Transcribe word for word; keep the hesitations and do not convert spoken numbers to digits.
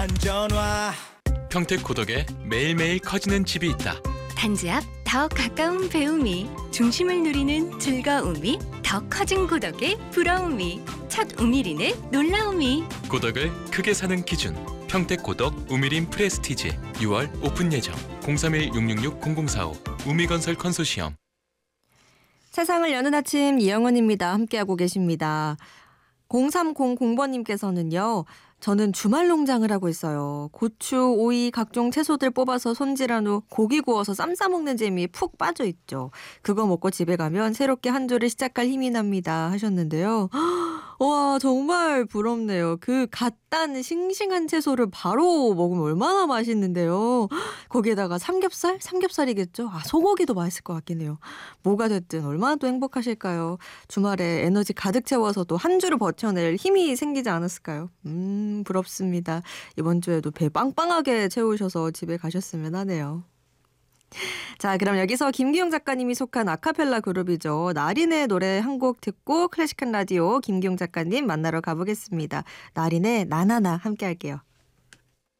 한전화. 평택고덕에 매일매일 커지는 집이 있다. 단지 앞 더 가까운 배움이, 중심을 누리는 즐거움이, 더 커진 고덕의 부러움이, 첫 우미린의 놀라움이. 고덕을 크게 사는 기준. 평택고덕 우미린 프레스티지. 유월 오픈 예정. 공삼일 육육육 공공사오. 우미건설 컨소시엄. 세상을 여는 아침 이영은입니다. 함께하고 계십니다. 공삼공공 번님께서는요. 저는 주말 농장을 하고 있어요. 고추, 오이, 각종 채소들 뽑아서 손질한 후 고기 구워서 쌈 싸먹는 재미에 푹 빠져 있죠. 그거 먹고 집에 가면 새롭게 한 주를 시작할 힘이 납니다. 하셨는데요. 와, 정말 부럽네요. 그 갓 딴 싱싱한 채소를 바로 먹으면 얼마나 맛있는데요. 거기에다가 삼겹살? 삼겹살이겠죠? 아, 소고기도 맛있을 것 같긴 해요. 뭐가 됐든 얼마나 또 행복하실까요? 주말에 에너지 가득 채워서 또 한 주를 버텨낼 힘이 생기지 않았을까요? 음, 부럽습니다. 이번 주에도 배 빵빵하게 채우셔서 집에 가셨으면 하네요. 자, 그럼 여기서 김기용 작가님이 속한 아카펠라 그룹이죠. 나린의 노래 한 곡 듣고 클래식한 라디오 김기용 작가님 만나러 가보겠습니다. 나린의 나나나 함께 할게요.